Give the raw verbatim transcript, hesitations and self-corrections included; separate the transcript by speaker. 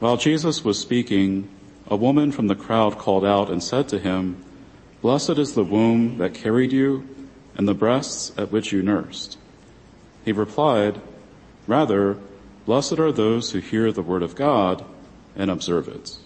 Speaker 1: While Jesus was speaking, a woman from the crowd called out and said to him, "Blessed is the womb that carried you and the breasts at which you nursed." He replied, "Rather, blessed are those who hear the word of God and observe it."